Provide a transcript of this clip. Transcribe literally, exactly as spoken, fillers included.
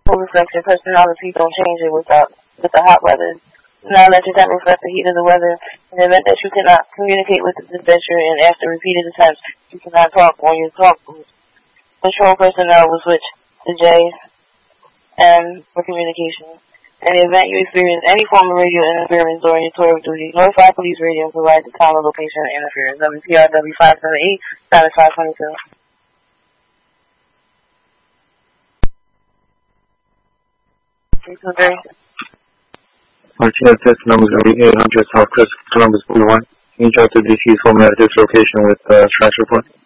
will reflect your personality. Don't change it without with the hot weather. Now let your time reflect the heat of the weather. In the event that you cannot communicate with the dispatcher and after repeated attempts you cannot talk on your talk, control personnel will switch to J M for communication. In the event you experience any form of radio interference during your tour of duty, notify police radio and provide the time and location of interference. W T R W five seven eight, status five twenty-two. three two three. Martinez test numbers eight hundred South Coast Columbus Boulevard. Can you drop the D C's format at this location with uh, trash report?